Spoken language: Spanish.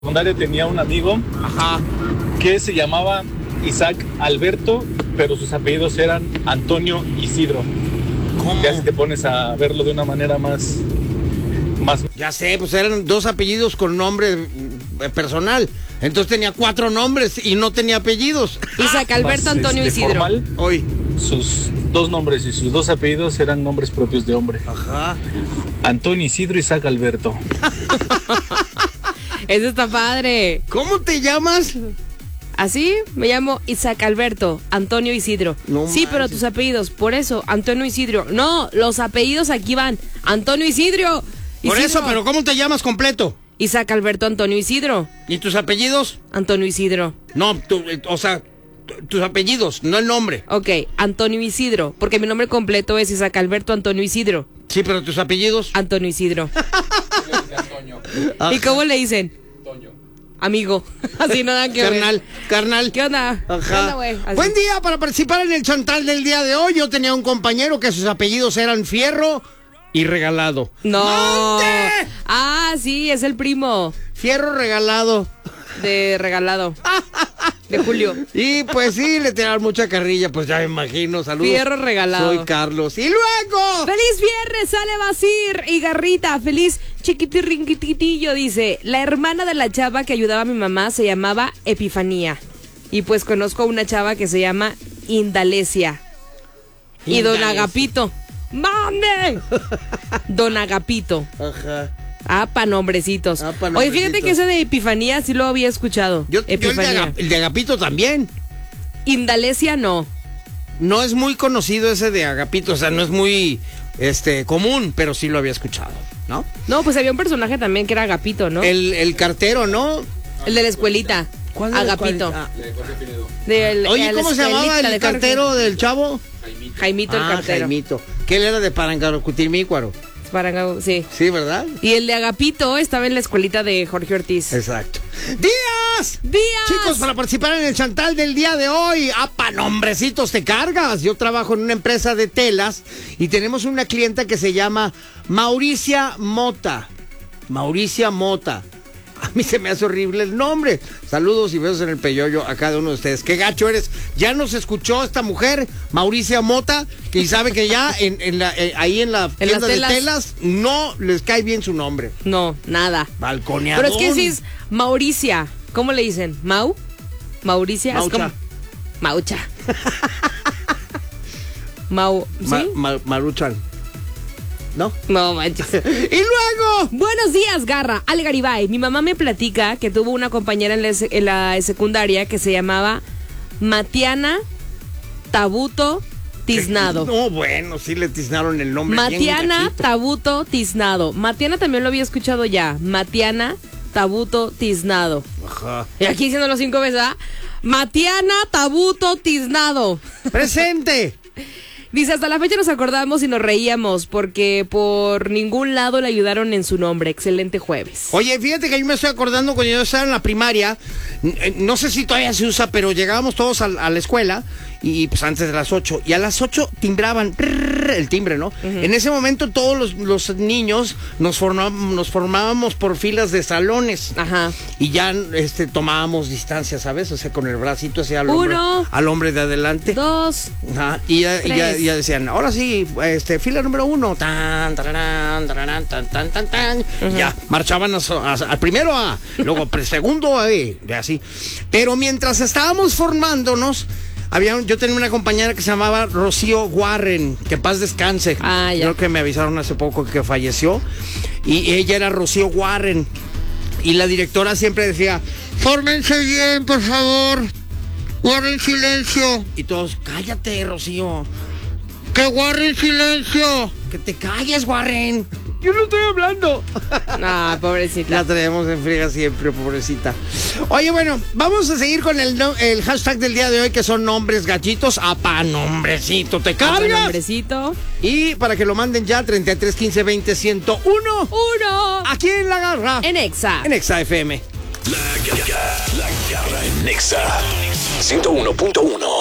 secundaria tenía un amigo que se llamaba Isaac Alberto, pero sus apellidos eran Antonio Isidro. ¿Cómo? Ya si te pones a verlo de una manera más... Ya sé, pues eran dos apellidos con nombre personal. Entonces tenía 4 nombres y no tenía apellidos. Isaac Alberto más, Antonio Isidro. Formal, Hoy. sus 2 nombres y sus 2 apellidos eran nombres propios de hombre. Ajá. Antonio Isidro Isaac Alberto. Eso está padre. ¿Cómo te llamas? Así me llamo Isaac Alberto Antonio Isidro. No sí, pero manches. tus apellidos, por eso, Antonio Isidro. No, los apellidos aquí van. Antonio Isidro. Por Isidro. eso, pero ¿cómo te llamas completo? Isaac Alberto Antonio Isidro. ¿Y tus apellidos? Antonio Isidro. No, tus apellidos, no el nombre. Ok, Antonio Isidro. Porque mi nombre completo es Isaac Alberto Antonio Isidro. Sí, pero tus apellidos. Antonio Isidro. ¿Y cómo le dicen? Amigo. Así no dan que ver. Carnal. ¿Qué onda? ¿Qué Ajá. onda, güey? Así. Buen día para participar en el chantal del día de hoy. Yo tenía un compañero que sus apellidos eran Fierro y Regalado. No. ¡Mande! Ah, sí, es el primo Fierro Regalado. de Regalado. De Julio. Y pues sí, le tiraron mucha carrilla, pues ya me imagino. Saludos. Fierro Regalado. Soy Carlos. Y luego. ¡Feliz viernes! Sale Basir y Garrita. Feliz chiquitirrinquititillo, dice. La hermana de la chava que ayudaba a mi mamá se llamaba Epifanía. Y pues conozco a una chava que se llama Indalecia. Y Don Indalecia. Agapito. ¡Mande! Don Agapito. Ajá. Ah, pa' nombrecitos. Ah, pa' Oye, fíjate nombrecitos. que ese de Epifanía sí lo había escuchado. Yo Epifanía. el de Agapito también. Indalecia no. No es muy conocido ese de Agapito, o sea, no es muy común, pero sí lo había escuchado, ¿no? No, pues había un personaje también que era Agapito, ¿no? El cartero, ¿no? El de la escuelita. ¿Cuál era? Agapito. ¿Cuál? Oye, Oye, ¿cómo se llamaba el cartero del chavo? Jaimito el cartero. Jaimito. Que él era de Parangarocutimícuaro. Sí. Sí, ¿verdad? Y el de Agapito estaba en la escuelita de Jorge Ortiz. Exacto. ¡Días! ¡Días! Chicos, para participar en el chantal del día de hoy, ¡apa, nombrecitos te cargas! Yo trabajo en una empresa de telas y tenemos una clienta que se llama Mauricia Mota. Mauricia Mota. A mí se me hace horrible el nombre. Saludos y besos en el peyoyo a cada uno de ustedes. ¡Qué gacho eres! Ya nos escuchó esta mujer, Mauricia Mota, que sabe que ya ahí en la tienda de telas no les cae bien su nombre. No, nada. Balconeador. Pero es que sí es Mauricia. ¿Cómo le dicen? ¿Mau? ¿Mauricia? Maucha. Es como... Maucha. Mau... ¿Sí? Maruchan. ¿No? No manches. Y luego... Buenos días, Garra. Ale Garibay. Mi mamá me platica que tuvo una compañera en la secundaria que se llamaba Matiana Tabuto Tiznado. No, bueno, sí le tiznaron el nombre. bien Matiana gachito. Tabuto Tiznado. Matiana también lo había escuchado ya. Matiana Tabuto Tiznado. Ajá. Y aquí diciéndolo 5 veces, ¿ah? Matiana Tabuto Tiznado. ¡Presente! Dice, hasta la fecha nos acordamos y nos reíamos porque por ningún lado le ayudaron en su nombre. Excelente jueves. Oye, fíjate que yo me estoy acordando cuando yo estaba en la primaria, no sé si todavía se usa, pero llegábamos todos a la escuela y pues antes de las 8, y a las 8 timbraban el timbre, ¿no? En ese momento todos los niños nos formábamos por filas de salones. Ajá. Y ya tomábamos distancia, ¿sabes? O sea, con el bracito hacia Uno. al hombre de adelante. 2. Ajá, y ya decían, ahora sí, fila número 1, tan, tararán, tararán, tan, tan, tan, tan. Ya, marchaban al primero A, luego segundo A, así. Pero mientras estábamos formándonos, yo tenía una compañera que se llamaba Rocío Warren, que en paz descanse. Ah, ya. Creo que me avisaron hace poco que falleció. Y ella era Rocío Warren. Y la directora siempre decía, fórmense bien, por favor. Guarden silencio. Y todos, cállate, Rocío. ¡Que guarden silencio! ¡Que te calles, Warren! Yo no estoy hablando. Ah, pobrecita. La traemos en friega siempre, pobrecita. Oye, bueno, vamos a seguir con el hashtag del día de hoy, que son nombres gachitos. ¡Apa, nombrecito! ¿Te cargas? Nombrecito. Y para que lo manden ya, 33 15 20 101. 1. Aquí en La Garra. En Exa. En Exa FM. La Garra en Nexa 101.1.